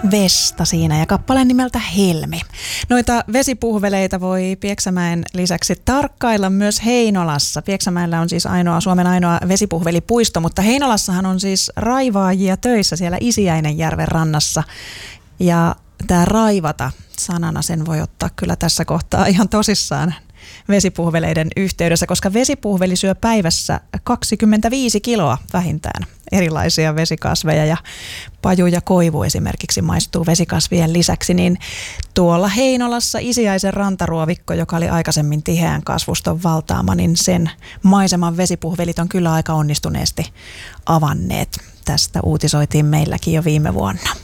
Vesta siinä ja kappaleen nimeltä Helmi. Noita vesipuhveleita voi Pieksämäen lisäksi tarkkailla myös Heinolassa. Pieksämäellä on siis Suomen ainoa vesipuhvelipuisto, mutta Heinolassahan on siis raivaajia töissä siellä Isiäinenjärven rannassa. Ja tämä raivata sanana sen voi ottaa kyllä tässä kohtaa ihan tosissaan vesipuhveleiden yhteydessä, koska vesipuhveli syö päivässä 25 kiloa vähintään erilaisia vesikasveja ja paju ja koivu esimerkiksi maistuu vesikasvien lisäksi, niin tuolla Heinolassa Isiäisen rantaruovikko, joka oli aikaisemmin tiheän kasvuston valtaama, niin sen maiseman vesipuhvelit on kyllä aika onnistuneesti avanneet. Tästä uutisoitiin meilläkin jo viime vuonna.